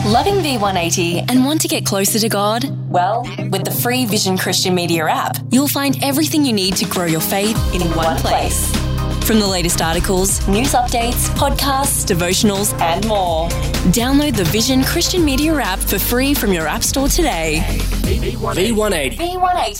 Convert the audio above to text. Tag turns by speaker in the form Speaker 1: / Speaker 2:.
Speaker 1: Loving V180 and want to get closer to God? Well, with the free Vision Christian Media app, you'll find everything you need to grow your faith in one place. From the latest articles, news updates, podcasts, devotionals, and more. Download the Vision Christian Media app for free from your app store today.
Speaker 2: V180.